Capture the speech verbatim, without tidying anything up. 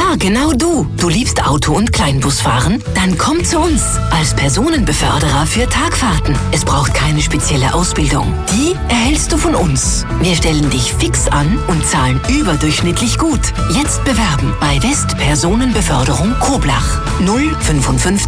Ja, genau du. Du liebst Auto- und Kleinbusfahren? Dann komm zu uns als Personenbeförderer für Tagfahrten. Es braucht keine spezielle Ausbildung. Die erhältst du von uns. Wir stellen dich fix an und zahlen überdurchschnittlich gut. Jetzt bewerben bei West Personenbeförderung Koblach null fünf fünf